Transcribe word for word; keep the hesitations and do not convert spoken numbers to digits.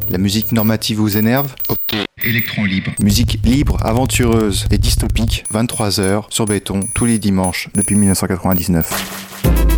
La musique normative vous énerve? Électron libre. Musique libre, aventureuse et dystopique, vingt-trois heures sur Béton, tous les dimanches depuis mille neuf cent quatre-vingt-dix-neuf.